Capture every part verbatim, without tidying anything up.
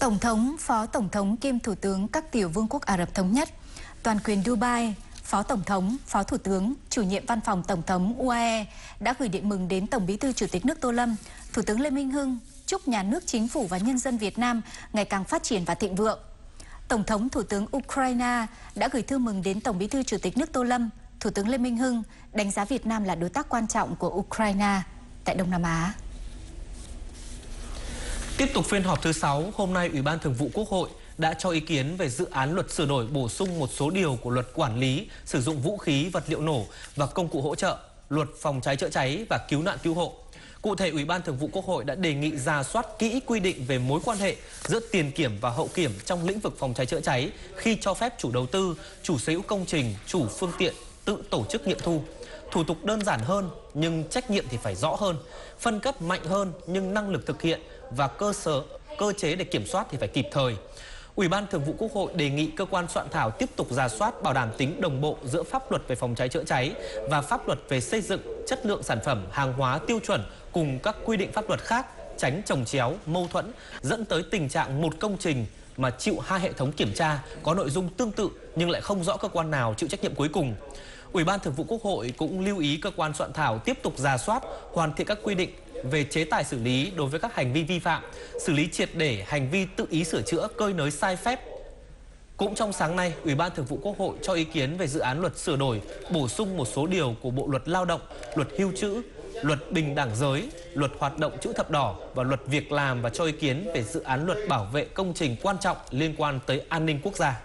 Tổng thống, Phó Tổng thống kiêm Thủ tướng các tiểu vương quốc Ả Rập Thống Nhất, toàn quyền Dubai, Phó Tổng thống, Phó Thủ tướng, Chủ nhiệm Văn phòng Tổng thống u a e đã gửi điện mừng đến Tổng Bí thư Chủ tịch nước Tô Lâm, Thủ tướng Lê Minh Hưng, chúc nhà nước, chính phủ và nhân dân Việt Nam ngày càng phát triển và thịnh vượng. Tổng thống, Thủ tướng Ukraine đã gửi thư mừng đến Tổng Bí thư Chủ tịch nước Tô Lâm, Thủ tướng Lê Minh Hưng, đánh giá Việt Nam là đối tác quan trọng của Ukraine tại Đông Nam Á. Tiếp tục phiên họp thứ sáu, hôm nay Ủy ban Thường vụ Quốc hội đã cho ý kiến về dự án luật sửa đổi bổ sung một số điều của luật quản lý, sử dụng vũ khí, vật liệu nổ và công cụ hỗ trợ, luật phòng cháy chữa cháy và cứu nạn cứu hộ. Cụ thể, Ủy ban Thường vụ Quốc hội đã đề nghị rà soát kỹ quy định về mối quan hệ giữa tiền kiểm và hậu kiểm trong lĩnh vực phòng cháy chữa cháy khi cho phép chủ đầu tư, chủ sở hữu công trình, chủ phương tiện tự tổ chức nghiệm thu. Thủ tục đơn giản hơn nhưng trách nhiệm thì phải rõ hơn, phân cấp mạnh hơn nhưng năng lực thực hiện và cơ sở cơ chế để kiểm soát thì phải kịp thời. Ủy ban Thường vụ Quốc hội đề nghị cơ quan soạn thảo tiếp tục rà soát bảo đảm tính đồng bộ giữa pháp luật về phòng cháy chữa cháy và pháp luật về xây dựng, chất lượng sản phẩm, hàng hóa tiêu chuẩn cùng các quy định pháp luật khác, tránh chồng chéo, mâu thuẫn, dẫn tới tình trạng một công trình mà chịu hai hệ thống kiểm tra có nội dung tương tự nhưng lại không rõ cơ quan nào chịu trách nhiệm cuối cùng. Ủy ban Thường vụ Quốc hội cũng lưu ý cơ quan soạn thảo tiếp tục rà soát, hoàn thiện các quy định về chế tài xử lý đối với các hành vi vi phạm, xử lý triệt để hành vi tự ý sửa chữa, cơi nới sai phép. Cũng trong sáng nay, Ủy ban Thường vụ Quốc hội cho ý kiến về dự án luật sửa đổi, bổ sung một số điều của Bộ luật Lao động, luật Hưu trữ, luật Bình đẳng giới, luật Hoạt động chữ thập đỏ và luật Việc làm và cho ý kiến về dự án luật bảo vệ công trình quan trọng liên quan tới an ninh quốc gia.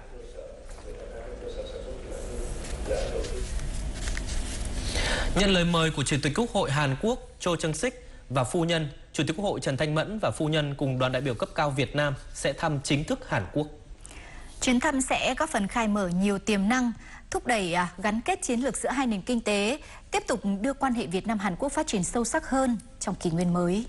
Nhận lời mời của Chủ tịch Quốc hội Hàn Quốc Cho Chang-sik và phu nhân, Chủ tịch Quốc hội Trần Thanh Mẫn và phu nhân cùng đoàn đại biểu cấp cao Việt Nam sẽ thăm chính thức Hàn Quốc. Chuyến thăm sẽ góp phần khai mở nhiều tiềm năng, thúc đẩy à, gắn kết chiến lược giữa hai nền kinh tế, tiếp tục đưa quan hệ Việt Nam-Hàn Quốc phát triển sâu sắc hơn trong kỷ nguyên mới.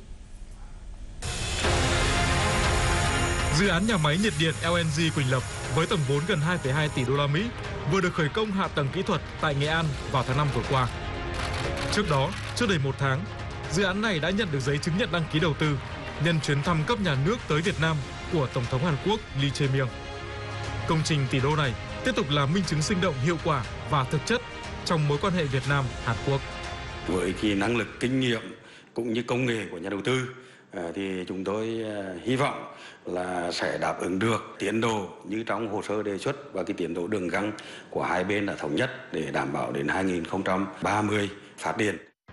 Dự án nhà máy nhiệt điện L N G Quỳnh Lập với tổng vốn gần hai phẩy hai tỷ đô la Mỹ vừa được khởi công hạ tầng kỹ thuật tại Nghệ An vào tháng năm vừa qua. Trước đó, chưa đầy một tháng, dự án này đã nhận được giấy chứng nhận đăng ký đầu tư nhân chuyến thăm cấp nhà nước tới Việt Nam của Tổng thống Hàn Quốc Lee Jae-myung. Công trình tỷ đô này tiếp tục là minh chứng sinh động, hiệu quả và thực chất trong mối quan hệ Việt Nam-Hàn Quốc. Với cái năng lực, kinh nghiệm cũng như công nghệ của nhà đầu tư thì chúng tôi hy vọng là sẽ đáp ứng được tiến độ như trong hồ sơ đề xuất và cái tiến độ đường găng của hai bên đã thống nhất để đảm bảo đến hai nghìn không trăm ba mươi phát điện.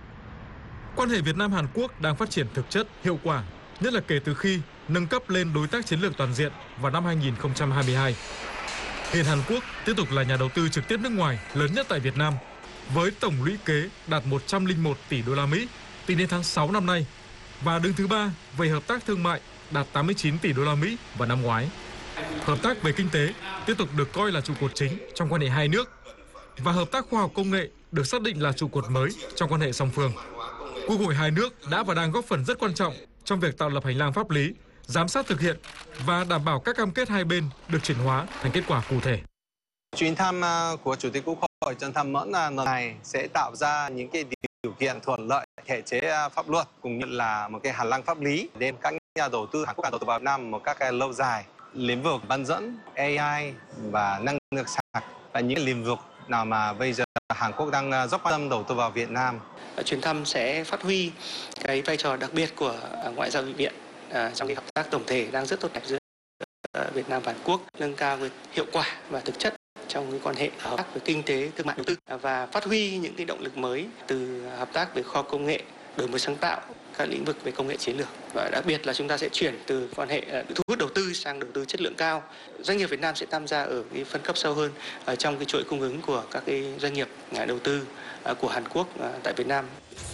Quan hệ Việt Nam-Hàn Quốc đang phát triển thực chất, hiệu quả, nhất là kể từ khi nâng cấp lên đối tác chiến lược toàn diện vào năm hai nghìn không trăm hai mươi hai. Hiện Hàn Quốc tiếp tục là nhà đầu tư trực tiếp nước ngoài lớn nhất tại Việt Nam, với tổng lũy kế đạt một trăm lẻ một tỷ đô la Mỹ tính đến tháng sáu năm nay và đứng thứ ba về hợp tác thương mại đạt tám mươi chín tỷ đô la Mỹ vào năm ngoái. Hợp tác về kinh tế tiếp tục được coi là trụ cột chính trong quan hệ hai nước và hợp tác khoa học công nghệ được xác định là trụ cột mới trong quan hệ song phương. Quốc hội hai nước đã và đang góp phần rất quan trọng trong việc tạo lập hành lang pháp lý, giám sát thực hiện và đảm bảo các cam kết hai bên được chuyển hóa thành kết quả cụ thể. Chuyến thăm của Chủ tịch Quốc hội Trần Thanh Mẫn lần này sẽ tạo ra những cái điều kiện thuận lợi, thể chế pháp luật cũng như là một cái hành lang pháp lý để các nhà đầu tư Hàn Quốc đầu tư vào Việt Nam một cách lâu dài. Lĩnh vực bán dẫn, A I và năng lượng sạch là những lĩnh vực nào mà bây giờ Hàn Quốc đang rất quan tâm đầu tư vào Việt Nam. Chuyến thăm sẽ phát huy cái vai trò đặc biệt của ngoại giao nghị viện trong cái hợp tác tổng thể đang rất tốt đẹp giữa Việt Nam và Hàn Quốc, nâng cao hiệu quả và thực chất trong cái quan hệ hợp tác về kinh tế, thương mại đầu tư và phát huy những cái động lực mới từ hợp tác về khoa học công nghệ, đổi mới sáng tạo, các lĩnh vực về công nghệ chiến lược và đặc biệt là chúng ta sẽ chuyển từ quan hệ thu hút đầu tư sang đầu tư chất lượng cao. Doanh nghiệp Việt Nam sẽ tham gia ở cái phân cấp sâu hơn ở trong cái chuỗi cung ứng của các cái doanh nghiệp đầu tư của Hàn Quốc tại Việt Nam.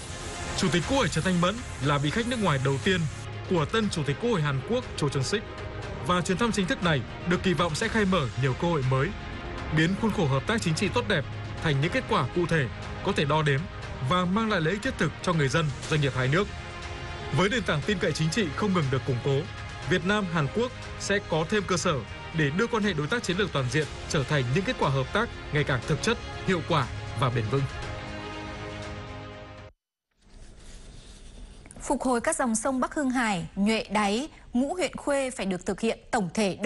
Chủ tịch Quốc hội Trần Thanh Mẫn là vị khách nước ngoài đầu tiên của tân Chủ tịch Quốc hội Hàn Quốc Cho Chang-sik và chuyến thăm chính thức này được kỳ vọng sẽ khai mở nhiều cơ hội mới, biến khuôn khổ hợp tác chính trị tốt đẹp thành những kết quả cụ thể có thể đo đếm và mang lại lợi ích thiết thực cho người dân, doanh nghiệp hai nước. Với nền tảng tin cậy chính trị không ngừng được củng cố, Việt Nam Hàn Quốc sẽ có thêm cơ sở để đưa quan hệ đối tác chiến lược toàn diện trở thành những kết quả hợp tác ngày càng thực chất, hiệu quả và bền vững. Phục hồi các dòng sông Bắc Hưng Hải, Nhuệ Đáy, ngũ huyện khuê phải được thực hiện tổng thể